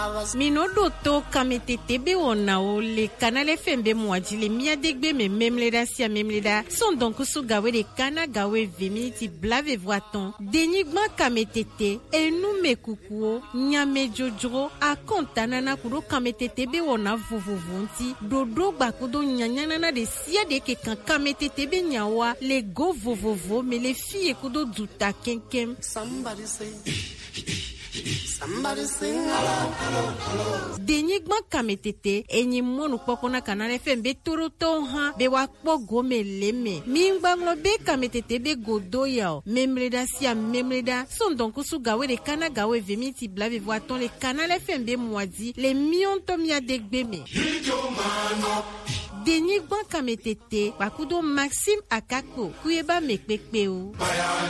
Minodo to kamete tebe ona o le kanale fembe mwajile miya degbe me memleda siya memleda son donc su gawe de kana gawe 20 minutes blave voiton denigma kametete enu me kukuo nyame jojo a kontanana kudo kamete tebe ona vovovonti dodo bakudo nyanyanana de siya de ke kan kamete tebe nyawa le go vovovo me le fille kudo duta kenkem. Somebody sing hello, hello, hello. Denigma kametete enyi monu pokona kanale fembe toroto ha be wakpo gome leme mingbango be kametete be godo yao memleda siya memleda son donc su gawe de kana gawe 20 minutes blave voiton le kanale fembe mwadi le mionto mia degbeme Denigma kametete bakudo Maxime Akako kuyeba mekpekpe ou